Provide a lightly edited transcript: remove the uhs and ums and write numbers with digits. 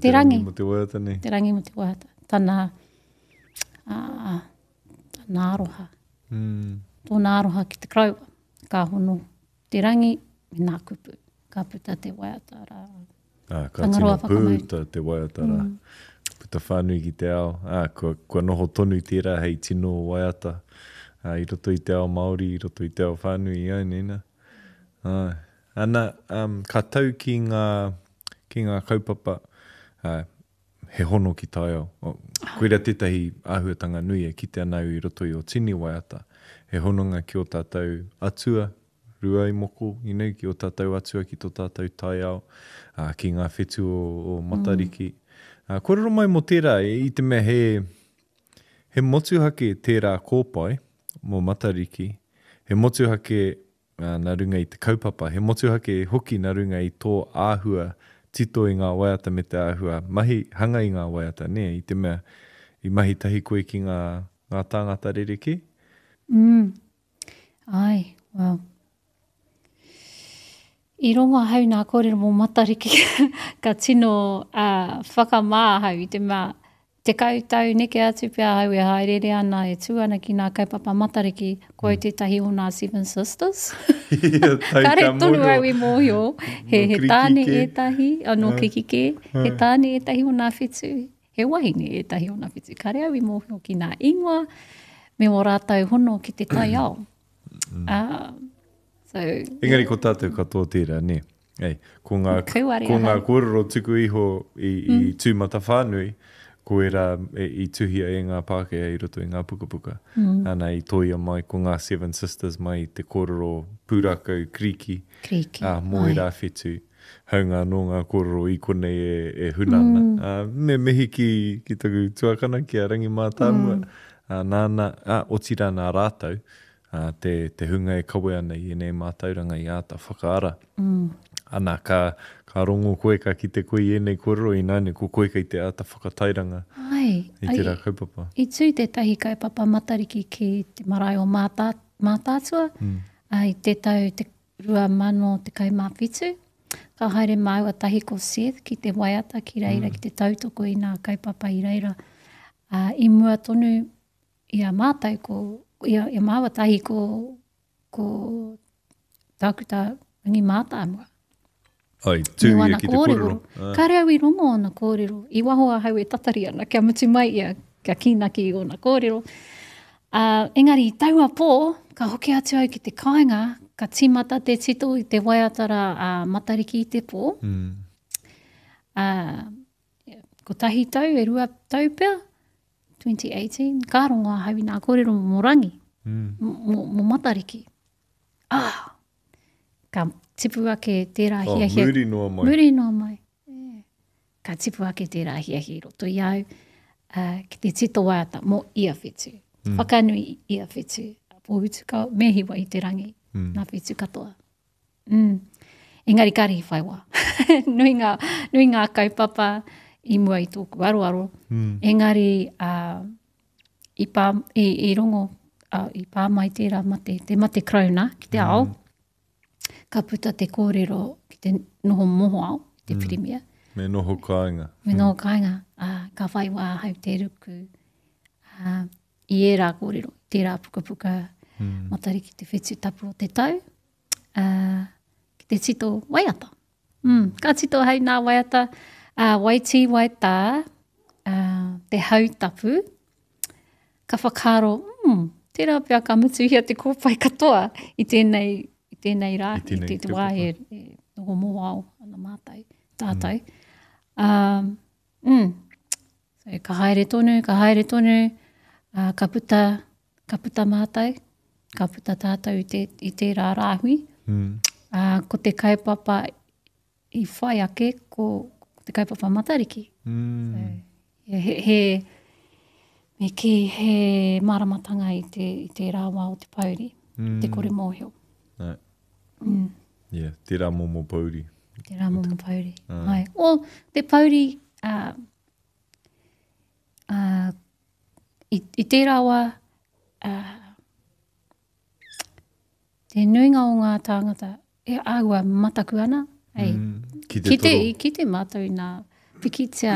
Te rangi. mo te waiata nei. Te rangi mo te waiata. Tana aroha. Tōna aroha ki te kraua. Ka hono te rangi me nā kupu. Ka puta te waiata rā. Ka tino puta te waiata rā. Puta whānui ki te ao. Kua noho tonu i tērā hei tino waiata. I roto i te ao Māori, i roto i te ao whānui i ai nena. Ana, ka tau ki ngā kaupapa he hono ki tai ao. Koira tētahi āhuatanga nui e kite anau i roto i o tini waiata. He hononga ki o tātou atua, rua i moko, ki o tātou atua ki tō tātou tai ao, ki ngā whetu o Matariki. Korero mai mo tērā, i te mea he motuhake tērā kōpai mo Matariki, he motuhake nā runga i te kaupapa, he motuhake hoki nā runga i tō āhua tito i ngā waiata me te āhua, mahi hanga i ngā waiata, ne, i te mea, i mahi tahi koe ki ngā tāngata rereki? Ai, well. I rongo hau nā kōrero mō Matariki, ka tino whakamāhau i te mea, te kautau neke atu pia hau e haerere ana e tūana ki nā kaupapa Matariki, koe tētahi o nā Seven Sisters. Kare tonu au i mōhio, he tāne etahi, anō kikike, he tāne etahi o nā whetu, he wahine etahi o nā whetu. Kare au i mōhio ki nā ingoa, me o rātau hono ki te tai ao. Engari ko tātou katoa tērā, ne? Ko ngā kōrero tuku iho i tūmata whānui, ko era i tuhia e ngā Pākehā i roto i ngā pukapuka. Ana i toia mai ko ngā Seven Sisters mai te kōrero pūrakau kriki. Mō i rā whetu. Haunga no ngā kōrero i konei e hunana. Me mehi ki taku tuakana ki a rangi mātāmua. Nāna, otira nā rātau. Te hunga e kawe ana i enei mātauranga i āta whakaara. Ana ka rongo koeka ki te koe i enei kōrero i nāne ko koeka i te āta whakatairanga i te rā kaupapa. I tū te tahi kaupapa Matariki ki te marae o mātātua, i te tau te rua mano te kaumāwhitu, ka haere māua tahi ko Seth ki te waiata ki reira ki te tautoko i nā kaupapa i reira. I mua tonu i a mātai ko ia māua tahi ko tākuta rangi mātāmua. Ai, tūia ki te kōrero. Ka reo i rongo ana kōrero. I wahoa hau e tatari ana, kia mutu mai ia, kia kina ki o na kōrero. Engari, i taua pō, ka hoki atu au ki te kāinga, ka timata te tito i te waiatara Matariki i te pō. Ko tahi tau, e rua tau pia, 2018, ka rongoa hau i nā kōrero mo rangi, mo Matariki. Ka tipu ake tērā hiahia. Muri noa mai. Muri noa mai. Ka tipu ake tērā hiahia roto i au ki te tito waiata mo ia whetu. Whakanui ia whetu. Pōhutu ka mehiwa i te rangi. Nā whetu katoa. Engari kari whaiwa. nui ngā kaupapa i mua i tōku aroaro. Engari i rongo i pā mai tērā te mate krauna ki te ao. Ka puta te kōrero ki te noho moho ao, te whirimia. Me noho kāinga. Me noho kāinga. Ka whaiwa hau te ruku. I e rā kōrero, te rā pukapuka Matariki te whetu tapu o te tau. Ki te tito waiata. Ka tito hei nā waiata. Waiti waita, te hau tapu. Ka whakaro, tērā pia ka mutuhia te kōpai katoa i tēnei rā, i te wā e noho mō au, ana mātai, tātai. So, ka haere tonu, ka puta mātai, ka puta tātou i tērā rāhui. Ko te kaupapa i whai ake, ko te kaupapa Matariki. He maramatanga i te rāwā o te pauri, te kore mōhio. Tērā momo pauri. Tērā momo pauri. O te pauri i tērā wā te nuinga o ngā tāngata e āua mataku ana. Ki te Ki te mātou i nā pikitia